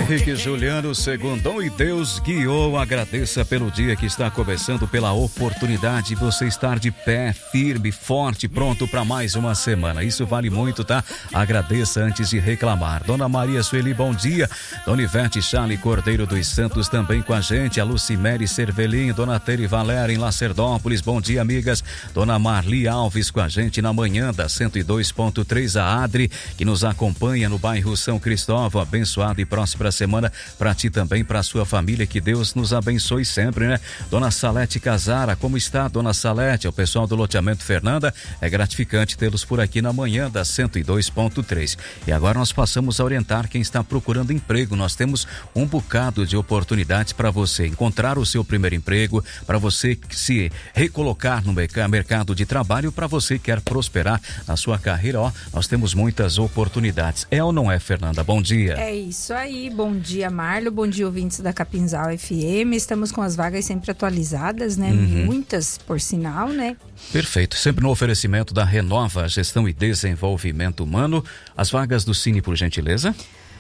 Henrique Juliano, segundou e Deus guiou. Agradeça pelo dia que está começando, pela oportunidade de você estar de pé, firme, forte, pronto para mais uma semana. Isso vale muito, tá? Agradeça antes de reclamar. Dona Maria Sueli, bom dia. Dona Ivete Chale Cordeiro dos Santos também com a gente. A Lucimere Cervelim, Dona Tere Valéria em Lacerdópolis, bom dia, amigas. Dona Marli Alves com a gente na manhã da 102.3. A Adri, que nos acompanha no bairro São Cristóvão. Abençoada e próxima semana para ti também, para a sua família, que Deus nos abençoe sempre, né? Dona Salete Casara, como está, Dona Salete? O pessoal do loteamento Fernanda, é gratificante tê-los por aqui na manhã da 102.3. E agora nós passamos a orientar quem está procurando emprego. Nós temos um bocado de oportunidades para você encontrar o seu primeiro emprego, para você se recolocar no mercado de trabalho, para você que quer prosperar na sua carreira. Ó, nós temos muitas oportunidades. É ou não é, Fernanda? Bom dia. É isso aí, bom dia, Marlo, bom dia, ouvintes da Capinzal FM. Estamos com as vagas sempre atualizadas, né? Muitas, por sinal, né? Perfeito, sempre no oferecimento da Renova Gestão e Desenvolvimento Humano. As vagas do Cine, por gentileza.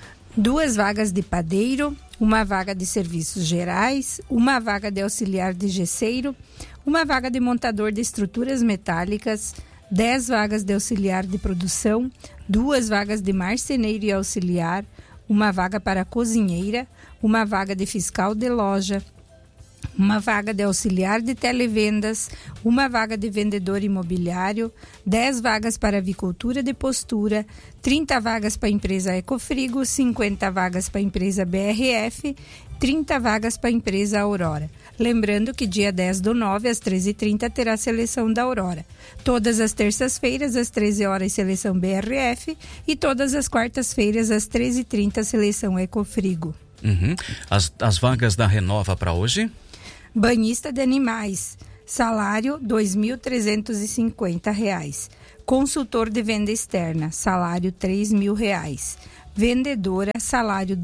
2 vagas de padeiro, 1 vaga de serviços gerais, 1 vaga de auxiliar de gesseiro, 1 vaga de montador de estruturas metálicas, 10 vagas de auxiliar de produção, 2 vagas de marceneiro e auxiliar, 1 vaga para cozinheira, 1 vaga de fiscal de loja, 1 vaga de auxiliar de televendas, 1 vaga de vendedor imobiliário, 10 vagas para avicultura de postura, 30 vagas para a empresa Ecofrigo, 50 vagas para a empresa BRF, 30 vagas para a empresa Aurora. Lembrando que dia 10/9, às 13h30, terá a seleção da Aurora. Todas as terças-feiras, às 13 horas, seleção BRF, e todas as quartas-feiras, às 13h30, seleção Ecofrigo. As vagas da Renova para hoje? Banhista de animais, salário R$ 2.350. Consultor de venda externa, salário R$ 3.000. Vendedora, salário R$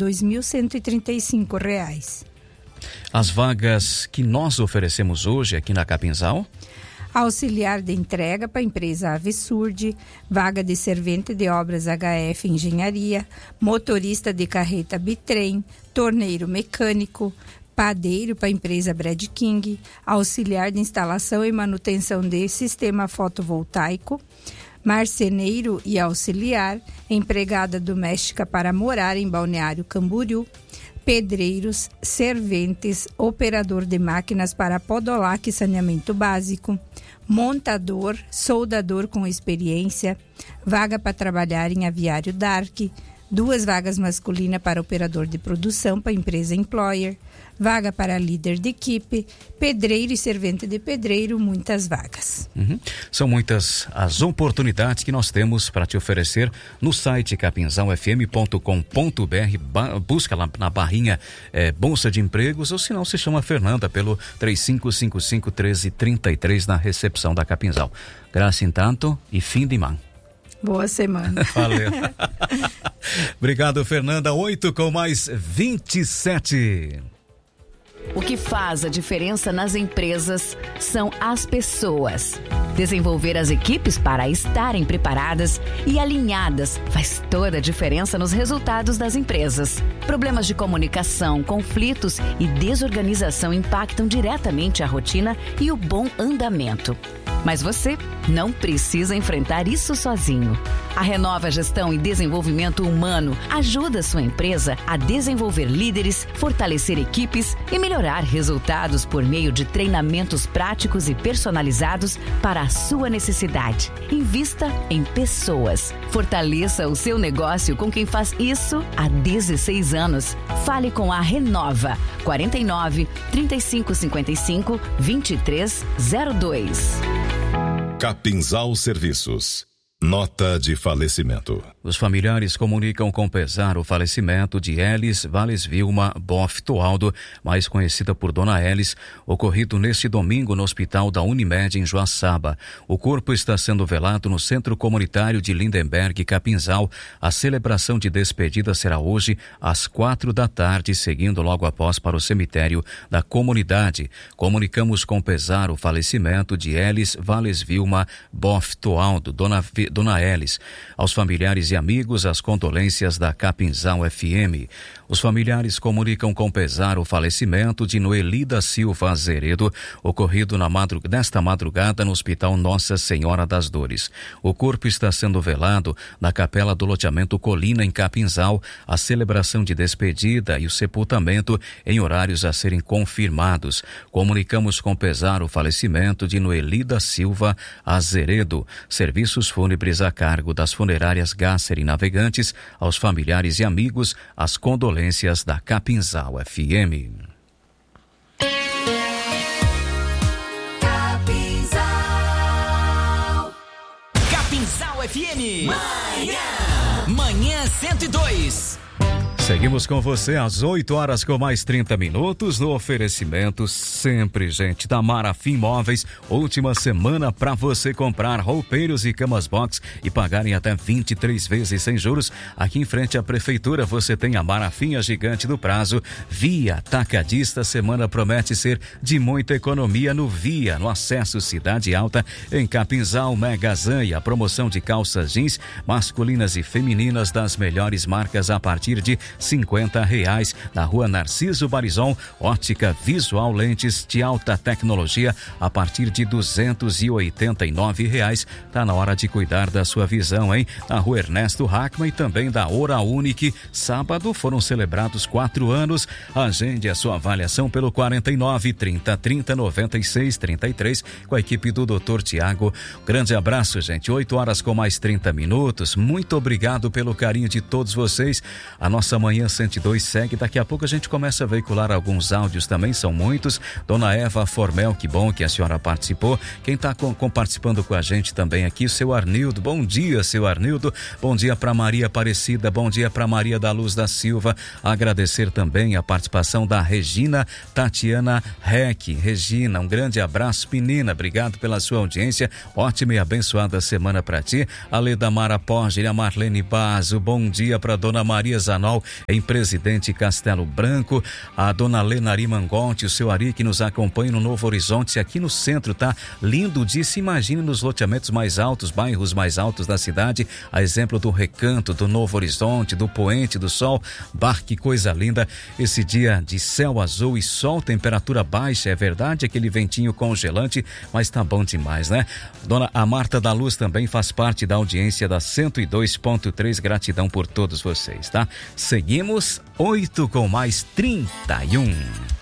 2.135. As vagas que nós oferecemos hoje aqui na Capinzal? Auxiliar de entrega para a empresa Avesurde, vaga de servente de obras HF Engenharia, motorista de carreta Bitrem, torneiro mecânico, padeiro para a empresa Brad King, auxiliar de instalação e manutenção de sistema fotovoltaico, marceneiro e auxiliar, empregada doméstica para morar em Balneário Camboriú, pedreiros, serventes, operador de máquinas para podolac e saneamento básico, montador, soldador com experiência, vaga para trabalhar em aviário Dark, 2 vagas masculinas para operador de produção para a empresa Employer, vaga para líder de equipe, pedreiro e servente de pedreiro, muitas vagas. São muitas as oportunidades que nós temos para te oferecer no site capinzalfm.com.br. Busca lá na barrinha Bolsa de Empregos, ou se não, se chama Fernanda pelo 3555-1333 na recepção da Capinzal. Graça em tanto e fim de man. Boa semana. Valeu. Obrigado, Fernanda. 8:27. O que faz a diferença nas empresas são as pessoas. Desenvolver as equipes para estarem preparadas e alinhadas faz toda a diferença nos resultados das empresas. Problemas de comunicação, conflitos e desorganização impactam diretamente a rotina e o bom andamento. Mas você não precisa enfrentar isso sozinho. A Renova Gestão e Desenvolvimento Humano ajuda a sua empresa a desenvolver líderes, fortalecer equipes e melhorar resultados por meio de treinamentos práticos e personalizados para a sua necessidade. Invista em pessoas. Fortaleça o seu negócio com quem faz isso há 16 anos. Fale com a Renova. 49 3555 2302. Capinzal Serviços. Nota de falecimento. Os familiares comunicam com pesar o falecimento de Elis Valles Vilma Boff Toaldo, mais conhecida por Dona Elis, ocorrido neste domingo no hospital da Unimed em Joaçaba. O corpo está sendo velado no Centro Comunitário de Lindenberg, Capinzal. A celebração de despedida será hoje às 16h, seguindo logo após para o cemitério da comunidade. Comunicamos com pesar o falecimento de Elis Valles Vilma Boff Toaldo, Dona Elis. Aos familiares e amigos, as condolências da Capinzal FM. Os familiares comunicam com pesar o falecimento de Noeli da Silva Azeredo, ocorrido nesta madrugada no Hospital Nossa Senhora das Dores. O corpo está sendo velado na capela do loteamento Colina, em Capinzal. A celebração de despedida e o sepultamento em horários a serem confirmados. Comunicamos com pesar o falecimento de Noeli da Silva Azeredo. Serviços fúnebres a cargo das funerárias Gasser e Navegantes. Aos familiares e amigos, as condolências da Capinzal FM. Capinzal FM. Manhã 102. Seguimos com você às 8 horas com mais 30 minutos no oferecimento sempre, gente, da Marafim Móveis. Última semana para você comprar roupeiros e camas box e pagarem até 23 vezes sem juros. Aqui em frente à prefeitura você tem a Marafim, a gigante do prazo. Via Atacadista, semana promete ser de muita economia no Via, no acesso Cidade Alta, em Capinzal. Megazan e a promoção de calças jeans masculinas e femininas das melhores marcas a partir de R$50 na Rua Narciso Barizon. Ótica Visual, lentes de alta tecnologia a partir de R$289. Tá na hora de cuidar da sua visão, hein? Na Rua Ernesto Hackman e também da Oral Unique. Sábado foram celebrados 4 anos. Agende a sua avaliação pelo 49 30 30 96 33 com a equipe do Dr. Tiago. Grande abraço, gente. 8 horas com mais 30 minutos. Muito obrigado pelo carinho de todos vocês. A nossa Manhã 102 segue. Daqui a pouco a gente começa a veicular alguns áudios também, são muitos. Dona Eva Formel, que bom que a senhora participou. Quem está participando com a gente também aqui, o seu Arnildo. Bom dia, seu Arnildo. Bom dia para Maria Aparecida. Bom dia para Maria da Luz da Silva. Agradecer também a participação da Regina Tatiana Reck. Regina, um grande abraço, menina. Obrigado pela sua audiência. Ótima e abençoada semana para ti. A Leda Mara Porge, a Marlene Bazo. Bom dia para Dona Maria Zanol, em Presidente Castelo Branco. A Dona Lenari Mangotti, o seu Ari, que nos acompanha no Novo Horizonte, aqui no centro, tá lindo de se imagina nos loteamentos mais altos, bairros mais altos da cidade, a exemplo do Recanto, do Novo Horizonte, do Poente do Sol. Bah, que coisa linda, esse dia de céu azul e sol, temperatura baixa, é verdade, aquele ventinho congelante, mas tá bom demais, né? Dona a Marta da Luz também faz parte da audiência da 102.3, gratidão por todos vocês, tá? Seguimos 8 com mais 31.